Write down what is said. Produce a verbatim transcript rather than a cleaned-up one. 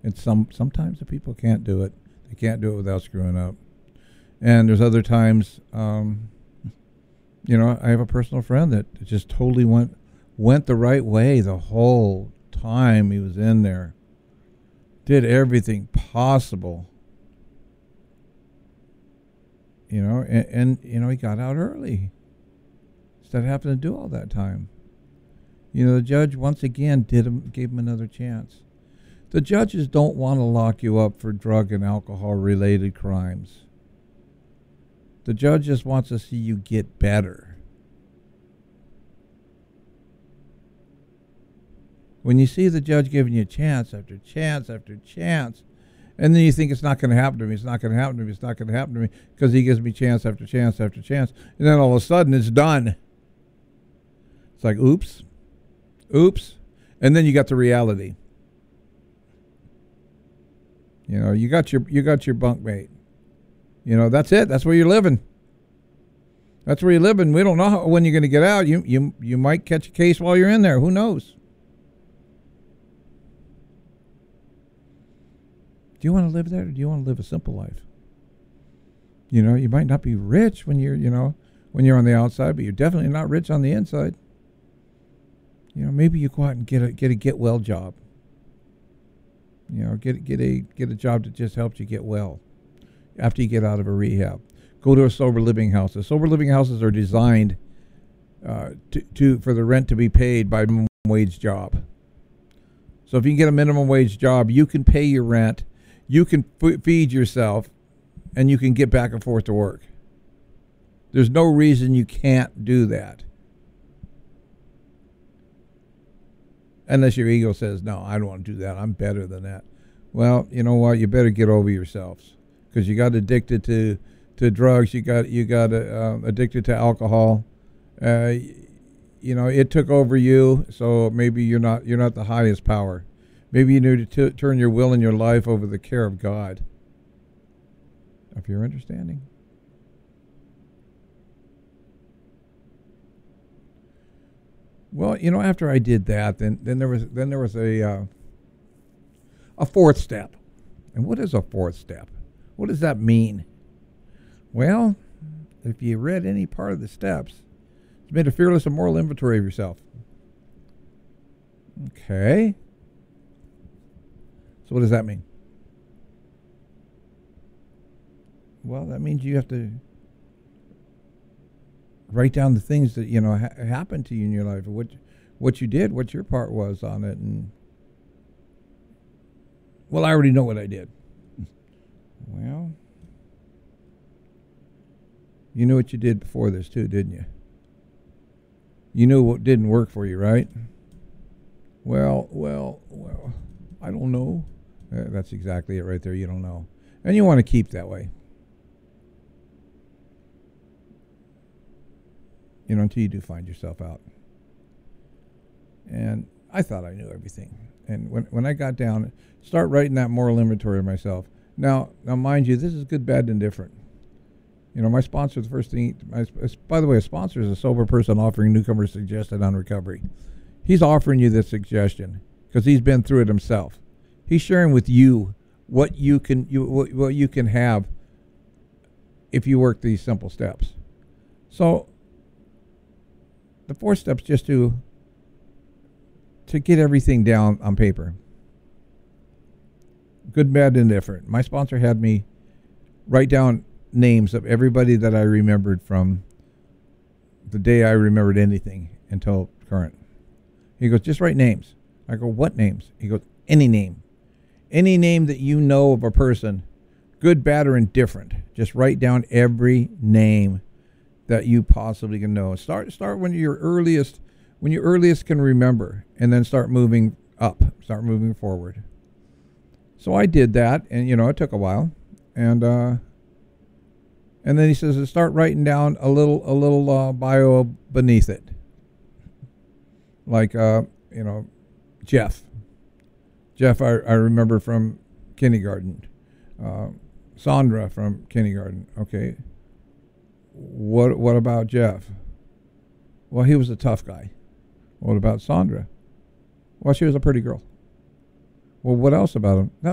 And some sometimes the people can't do it. They can't do it without screwing up. And there's other times, um, you know, I have a personal friend that just totally went went the right way the whole time he was in there. Did everything possible. You know, and, and you know, he got out early. Instead of having to do all that time. You know, the judge once again did him, gave him another chance. The judges don't want to lock you up for drug and alcohol related crimes. The judge just wants to see you get better. When you see the judge giving you chance after chance after chance, and then you think it's not going to happen to me, it's not going to happen to me, it's not going to happen to me, because he gives me chance after chance after chance, and then all of a sudden it's done. It's like, oops, oops, and then you got the reality. You know, you got your you got your bunkmate. You know, that's it. That's where you're living. That's where you're living. We don't know how, when you're going to get out. You you you might catch a case while you're in there. Who knows? Do you want to live there, or do you want to live a simple life? You know, you might not be rich when you're, you know, when you're on the outside, but you're definitely not rich on the inside. You know, maybe you go out and get a get a get well job. You know, get get a get a job that just helps you get well after you get out of a rehab. Go to a sober living house. The sober living houses are designed uh, to, to for the rent to be paid by minimum wage job. So if you can get a minimum wage job, you can pay your rent, you can f- feed yourself, and you can get back and forth to work. There's no reason you can't do that. Unless your ego says, no, I don't want to do that. I'm better than that. Well, you know what? You better get over yourselves, because you got addicted to, to drugs. You got you got uh, addicted to alcohol. Uh, you know, it took over you. So maybe you're not you're not the highest power. Maybe you need to t- turn your will and your life over the care of God. If you're understanding. Well, you know, after I did that, then then there was then there was a uh, a fourth step. And what is a fourth step? What does that mean? Well, if you read any part of the steps, it's made a fearless and moral inventory of yourself. Okay. So what does that mean? Well, that means you have to write down the things that, you know, ha- happened to you in your life, what what you did, what your part was on it. And well, I already know what I did. Well, you knew what you did before this too, didn't you? You knew what didn't work for you, right? Well, well, well, I don't know. Uh, that's exactly it right there. You don't know. And you want to keep that way. You know, until you do find yourself out. And I thought I knew everything. And when when I got down, start writing that moral inventory of myself. Now, now, mind you, this is good, bad, and indifferent. You know, my sponsor, the first thing, my, by the way, a sponsor is a sober person offering newcomers suggested on recovery. He's offering you this suggestion because he's been through it himself. He's sharing with you what you can you what, what you can have if you work these simple steps. So the four steps just to to get everything down on paper. Good, bad, indifferent. My sponsor had me write down names of everybody that I remembered from the day I remembered anything until current. He goes, just write names. I go, what names? He goes, any name. Any name that you know of a person, good, bad, or indifferent. Just write down every name that you possibly can know. Start start when you're earliest, when you earliest can remember, and then start moving up, start moving forward. So I did that, and you know, it took a while, and uh, and then he says, start writing down a little a little uh, bio beneath it, like uh, you know, Jeff. Jeff, I, I remember from kindergarten. Uh, Sandra from kindergarten. Okay. What what about Jeff? Well, he was a tough guy. What about Sandra? Well, she was a pretty girl. Well, what else about him? That